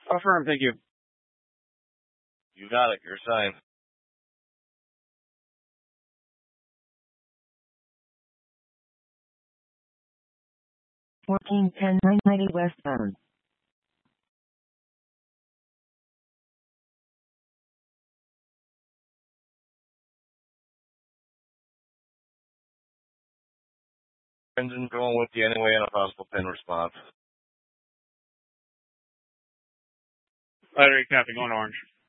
Affirm, thank you. You got it. You're signed. Fourteen 10-990 westbound. Engine going with you anyway on a possible pin response. Letter 8 copy, going orange.